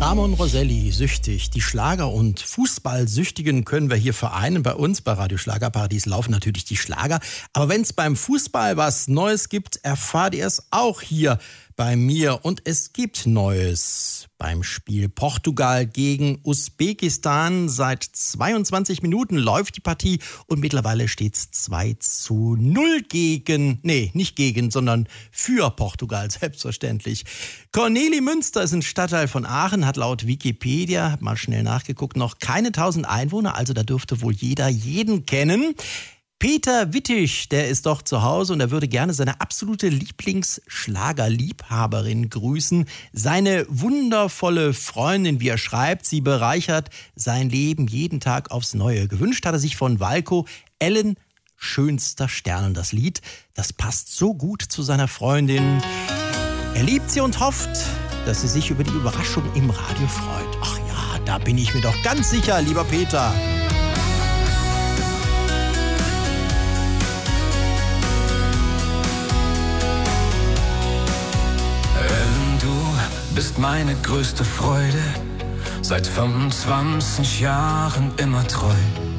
Ramon Roselli, süchtig. Die Schlager- und Fußballsüchtigen können wir hier vereinen. Bei uns, bei Radio Schlagerparadies, laufen natürlich die Schlager. Aber wenn es beim Fußball was Neues gibt, erfahrt ihr es auch hier bei mir. Und es gibt Neues beim Spiel Portugal gegen Usbekistan. Seit 22 Minuten läuft die Partie und mittlerweile steht es 2:0 sondern für Portugal, selbstverständlich. Kornelimünster ist ein Stadtteil von Aachen, hat laut Wikipedia, hab mal schnell nachgeguckt, noch keine 1000 Einwohner, also da dürfte wohl jeder jeden kennen. Peter Wittig, der ist doch zu Hause und er würde gerne seine absolute Lieblingsschlagerliebhaberin grüßen. Seine wundervolle Freundin, wie er schreibt, sie bereichert sein Leben jeden Tag aufs Neue. Gewünscht hat er sich von Walco Ellen Schönster Stern. Und das Lied, das passt so gut zu seiner Freundin. Er liebt sie und hofft, dass sie sich über die Überraschung im Radio freut. Ach ja, da bin ich mir doch ganz sicher, lieber Peter. Bist meine größte Freude, seit 25 Jahren immer treu.